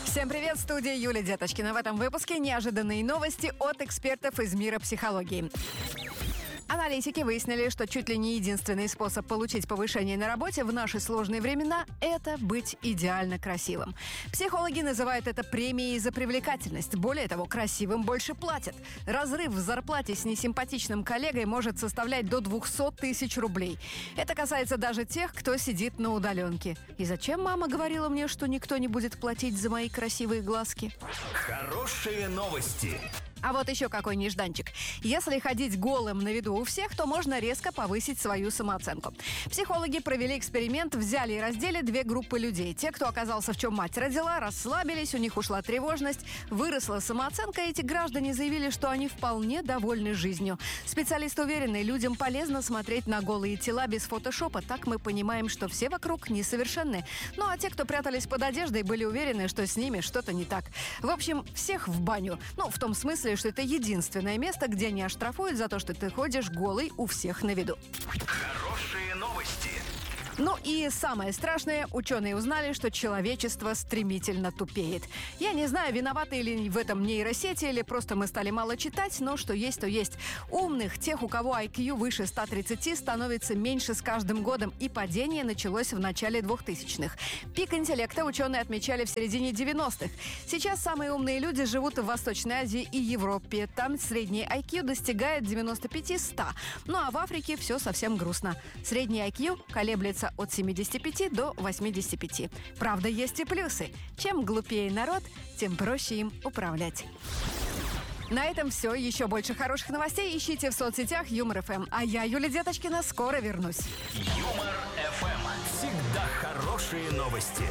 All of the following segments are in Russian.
Всем привет, в студии Юлия Деточкина. В этом выпуске неожиданные новости от экспертов из мира психологии. Аналитики выяснили, что чуть ли не единственный способ получить повышение на работе в наши сложные времена – это быть идеально красивым. Психологи называют это премией за привлекательность. Более того, красивым больше платят. Разрыв в зарплате с несимпатичным коллегой может составлять до 200 тысяч рублей. Это касается даже тех, кто сидит на удаленке. И зачем мама говорила мне, что никто не будет платить за мои красивые глазки? Хорошие новости. А вот еще какой нежданчик. Если ходить голым на виду у всех, то можно резко повысить свою самооценку. Психологи провели эксперимент, взяли и раздели две группы людей. Те, кто оказался в чем мать родила, расслабились, у них ушла тревожность, выросла самооценка, и эти граждане заявили, что они вполне довольны жизнью. Специалисты уверены, людям полезно смотреть на голые тела без фотошопа. Так мы понимаем, что все вокруг несовершенны. Ну а те, кто прятались под одеждой, были уверены, что с ними что-то не так. В общем, всех в баню. Ну, в том смысле, что это единственное место, где не оштрафуют за то, что ты ходишь голый у всех на виду. Хорошие новости. Ну и самое страшное, ученые узнали, что человечество стремительно тупеет. Я не знаю, виноваты ли в этом нейросети, или просто мы стали мало читать, но что есть, то есть. Умных, тех, у кого IQ выше 130, становится меньше с каждым годом, и падение началось в начале 2000-х. Пик интеллекта ученые отмечали в середине 90-х. Сейчас самые умные люди живут в Восточной Азии и Европе. Там средний IQ достигает 95-100. Ну а в Африке все совсем грустно. Средний IQ колеблется от 75 до 85. Правда, есть и плюсы. Чем глупее народ, тем проще им управлять. На этом все. Еще больше хороших новостей ищите в соцсетях Юмор ФМ. А я, Юлия Деточкина, скоро вернусь. Юмор ФМ. Всегда хорошие новости.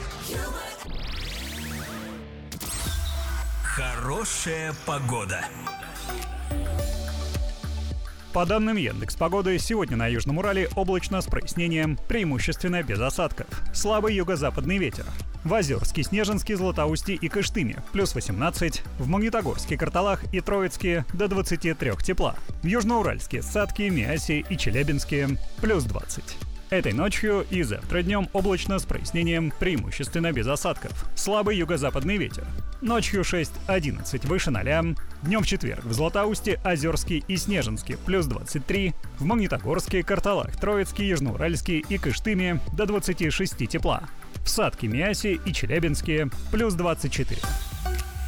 Хорошая погода. По данным Яндекс.Погоды, сегодня на Южном Урале облачно с прояснением, преимущественно без осадков. Слабый юго-западный ветер. В Озерске, Снежинске, Златоусте и Кыштыме – плюс 18, в Магнитогорске, Карталах и Троицке – до 23 тепла. В Южноуральске, Сатке, Миасе и Челябинске – плюс 20. Этой ночью и завтра днем облачно с прояснением, преимущественно без осадков. Слабый юго-западный ветер. Ночью 6-11 выше 0. Днем в четверг в Златоусте, Озерске и Снежинске плюс 23. В Магнитогорске, Карталах, Троицке, Южноуральске и Кыштыме до 26 тепла. В Сатке, Миасе и Челябинске плюс 24.